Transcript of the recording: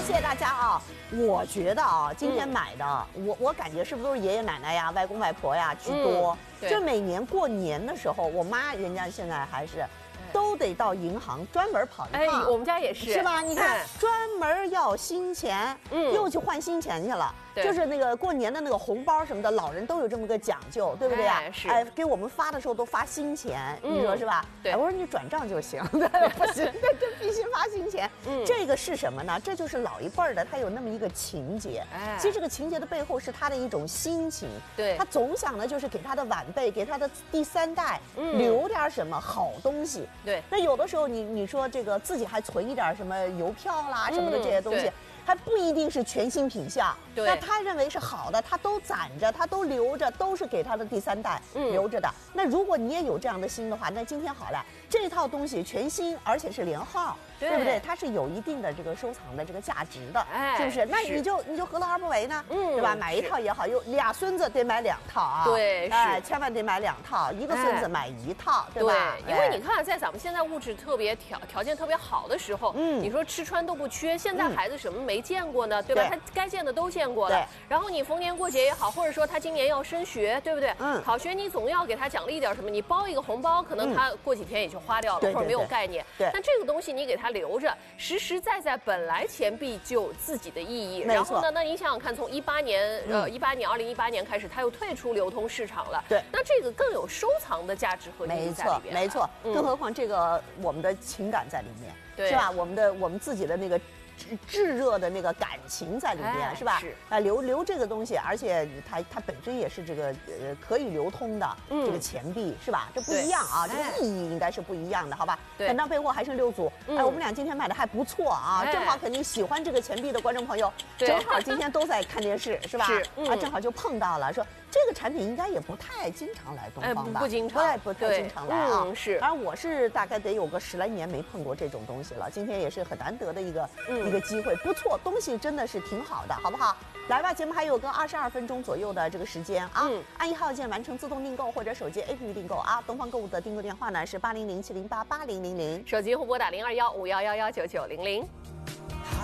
谢谢大家啊！我觉得啊，今天买的，我感觉是不是都是爷爷奶奶呀、外公外婆呀居多？就每年过年的时候，我妈人家现在还是。都得到银行专门跑一趟， 哎，我们家也是， 是吧？你看，专门要新钱，又去换新钱去了。就是那个过年的那个红包什么的，老人都有这么个讲究，对不对呀？ 是， 哎，给我们发的时候都发新钱，你说是吧？ 对， 我说你转账就行，不行，这必须发新钱。这个是什么呢？这就是老一辈儿的，他有那么一个情节。其实这个情节的背后是他的一种心情， 对， 他总想呢，就是给他的晚辈，给他的第三代留点什么好东西。 对， 那有的时候你说这个自己还存一点什么邮票啦什么的这些东西。还不一定是全新品相，那他认为是好的，他都攒着，他都留着，都是给他的第三代留着的。那如果你也有这样的心的话，那今天好了，这套东西全新，而且是连号，对不对？它是有一定的这个收藏的这个价值的，是不是？那你就何乐而不为呢？对吧？买一套也好，有俩孙子得买2套啊， 对， 哎，千万得买2套，一个孙子买1套，对吧？ 对，因为你看，在咱们现在物质特别条件特别好的时候，你说吃穿都不缺，现在孩子什么没见过呢，对吧？他该见的都见过了。然后你逢年过节也好，或者说他今年要升学，对不对？考学你总要给他奖励一点什么，你包一个红包，可能他过几天也就花掉了，或者没有概念。但这个东西你给他留着，实实在在本来钱币就有自己的意义。然后呢，那你想想看，从2018年开始，它又退出流通市场了。对，那这个更有收藏的价值和意义在里边。 没错，更何况这个我们的情感在里面，是吧？我们自己的那个。炙热的那个感情在里边，是吧？是啊，留这个东西，而且它本身也是这个可以流通的这个钱币，是吧？这不一样啊，这个意义应该是不一样的，好吧？等到备货还剩6组，哎，我们俩今天买的还不错啊，正好肯定喜欢这个钱币的观众朋友，正好今天都在看电视，是吧？啊，正好就碰到了，说这个产品应该也不太经常来东方吧？ 不经常， 不太经常来啊。 是， 反正我是大概得有个10来年没碰过这种东西了，今天也是很难得的一个机会，不错，东西真的是挺好的，好不好？来吧，节目还有个22分钟左右的这个时间啊，按1号键完成自动订购或者手机 APP 订购啊。东方购物的订购电话呢是800-708-8000， 手机后拨打0215119900。